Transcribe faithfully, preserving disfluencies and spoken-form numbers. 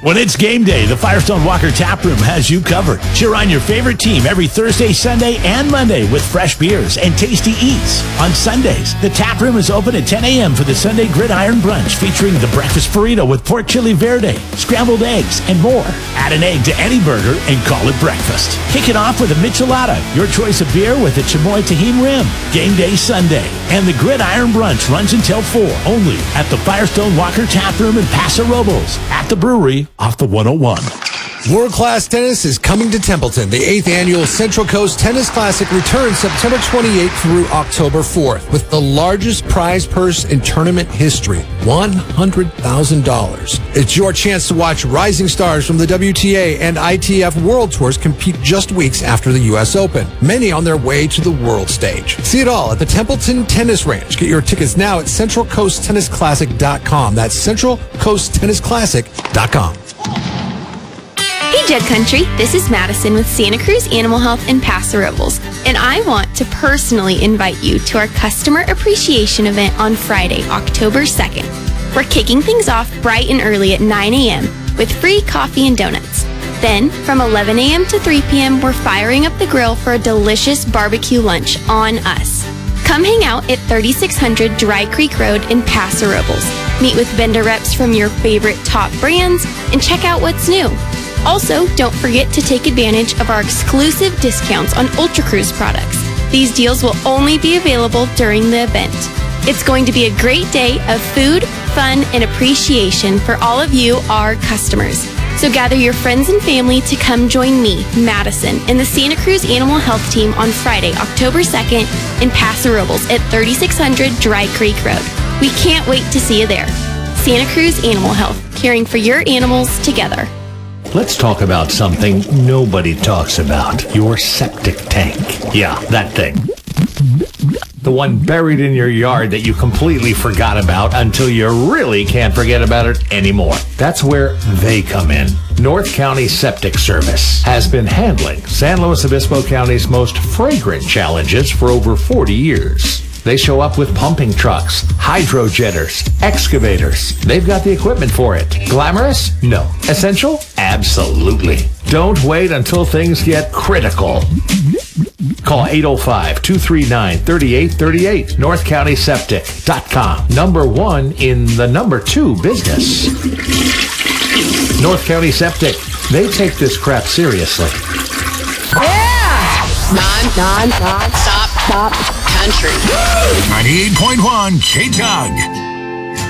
When it's game day, the Firestone Walker Tap Room has you covered. Cheer on your favorite team every Thursday, Sunday, and Monday with fresh beers and tasty eats. On Sundays, the Tap Room is open at ten a.m. for the Sunday Gridiron Brunch featuring the breakfast burrito with pork chili verde, scrambled eggs, and more. Add an egg to any burger and call it breakfast. Kick it off with a Michelada, your choice of beer with a Chamoy Tahim Rim. Game day Sunday. And the Gridiron Brunch runs until four, only at the Firestone Walker Tap Room in Paso Robles, at the brewery off the one oh one. World-class tennis is coming to Templeton. The eighth annual Central Coast Tennis Classic returns September twenty-eighth through October fourth with the largest prize purse in tournament history, one hundred thousand dollars. It's your chance to watch rising stars from the W T A and I T F World Tours compete just weeks after the U S Open, many on their way to the world stage. See it all at the Templeton Tennis Ranch. Get your tickets now at central coast tennis classic dot com. That's central coast tennis classic dot com. Hey Jug Country, this is Madison with Santa Cruz Animal Health in Paso Robles, and I want to personally invite you to our Customer Appreciation event on Friday, October second. We're kicking things off bright and early at nine a.m. with free coffee and donuts. Then, from eleven a.m. to three p.m., we're firing up the grill for a delicious barbecue lunch on us. Come hang out at thirty-six hundred Dry Creek Road in Paso Robles. Meet with vendor reps from your favorite top brands and check out what's new. Also, don't forget to take advantage of our exclusive discounts on Ultra Cruise products. These deals will only be available during the event. It's going to be a great day of food, fun, and appreciation for all of you, our customers. So gather your friends and family to come join me, Madison, and the Santa Cruz Animal Health Team on Friday, October second in Paso Robles at thirty-six hundred Dry Creek Road. We can't wait to see you there. Santa Cruz Animal Health, caring for your animals together. Let's talk about something nobody talks about. Your septic tank. Yeah, that thing. The one buried in your yard that you completely forgot about until you really can't forget about it anymore. That's where they come in. North County Septic Service has been handling San Luis Obispo County's most fragrant challenges for over forty years. They show up with pumping trucks, hydro jetters, excavators. They've got the equipment for it. Glamorous? No. Essential? Absolutely. Don't wait until things get critical. Call eight oh five, two three nine, three eight three eight, north county septic dot com. Number one in the number two business. North County Septic. They take this crap seriously. Yeah! Non, non, non, stop, stop. Country. ninety-eight point one K-Tug.